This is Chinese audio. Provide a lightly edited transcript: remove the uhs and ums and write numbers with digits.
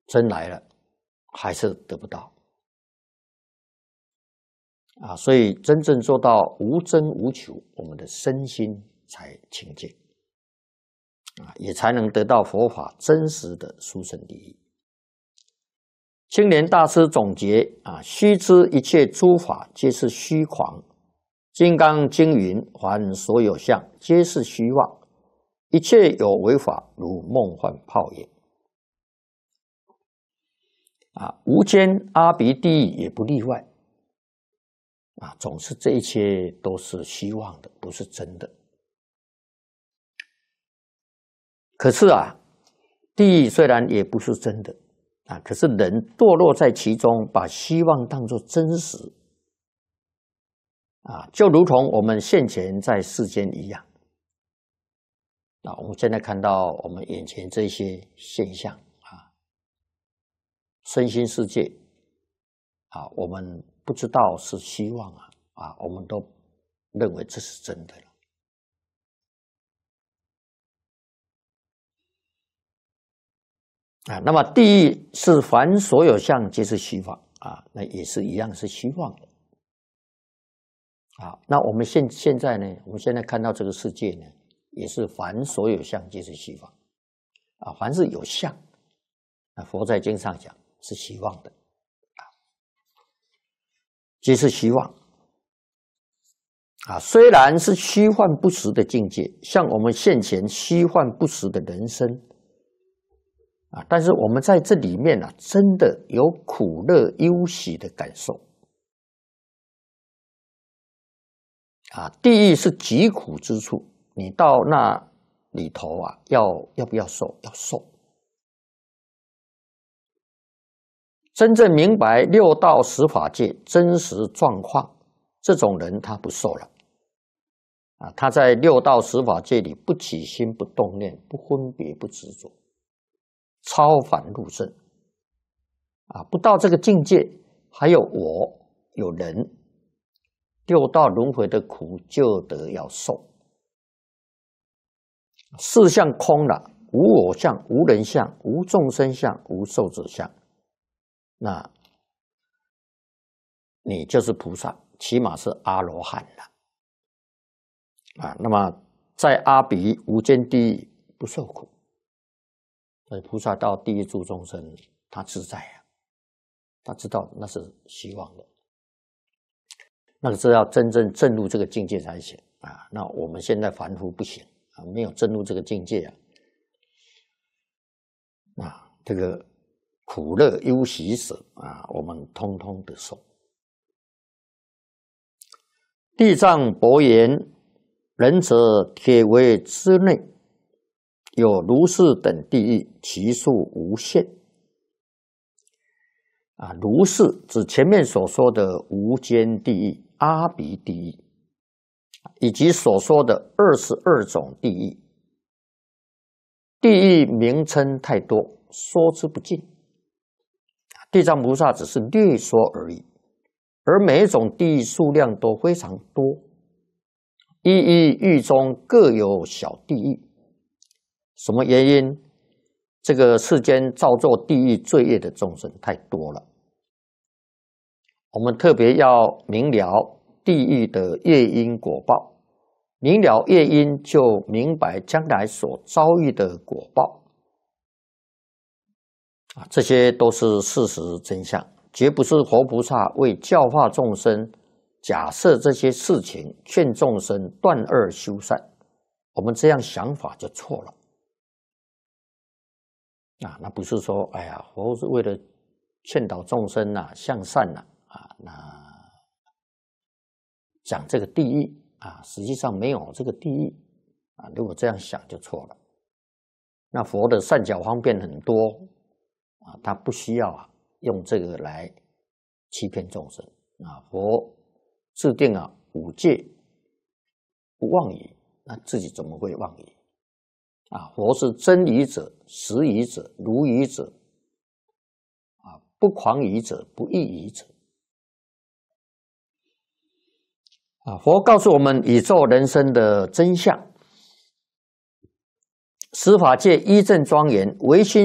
真来了，还是得不到啊！所以真正做到无争无求，我们的身心才清净啊，也才能得到佛法真实的殊胜利益。青莲大师总结啊，须知一切诸法皆是虚诳。金刚经云：凡所有相，皆是虚妄。一切有为法，如梦幻泡影。啊，无间、阿鼻、地狱也不例外。啊，总是这一切都是虚妄的，不是真的。可是啊，地狱虽然也不是真的啊，可是人堕落在其中，把虚妄当作真实啊，就如同我们现前在世间一样。啊，我们现在看到我们眼前这些现象啊，身心世界啊，我们不知道是虚妄啊，我们都认为这是真的了。啊，那么地狱是凡所有相皆是虚妄啊，那也是一样是虚妄的。啊，那我们现在呢？我们现在看到这个世界呢，也是凡所有相皆是虚妄啊，凡是有相，啊，佛在经上讲是虚妄的啊，皆是虚妄啊。虽然是虚幻不实的境界，像我们现前虚幻不实的人生啊，但是我们在这里面啊，真的有苦乐忧喜的感受。啊，地狱是极苦之处，你到那里头啊，要不要受？要受。真正明白六道十法界真实状况，这种人他不受了。啊，他在六道十法界里不起心、不动念、不分别、不执着，超凡入圣。啊，不到这个境界，还有我，有人。六道轮回的苦就得要受，四相空了，无我相、无人相、无众生相、无寿者相，那你就是菩萨，起码是阿罗汉了啊。那么在阿鼻无间地狱不受苦，所以菩萨到地狱度众生，他自在啊，他知道那是虚妄的。那个是要真正证入这个境界才行啊！那我们现在凡夫不行啊，没有证入这个境界啊，这个苦乐忧喜舍啊，我们通通得受。地藏伯言：仁者铁围之内，有如是等地狱，其数无限。啊，如是指前面所说的无间地狱、阿鼻地狱，以及所说的22种地狱。地狱名称太多，说之不尽。地藏菩萨只是略说而已，而每一种地狱数量都非常多，一一狱中各有小地狱。什么原因？这个世间造作地狱罪业的众生太多了，我们特别要明了地狱的业因果报，明了业因就明白将来所遭遇的果报啊，这些都是事实真相，绝不是活菩萨为教化众生假设这些事情，劝众生断恶修善。我们这样想法就错了。啊，那不是说，哎呀，佛是为了劝导众生向善那讲这个地狱啊，实际上没有这个地狱啊。如果这样想就错了。那佛的善巧方便很多啊，他不需要用这个来欺骗众生啊。佛制定五戒不妄语，那自己怎么会妄语？啊，佛是真语者、实语者、如语者，啊，不诳语者、不异语者。啊，佛告诉我们宇宙人生的真相。十法界一正庄严，唯心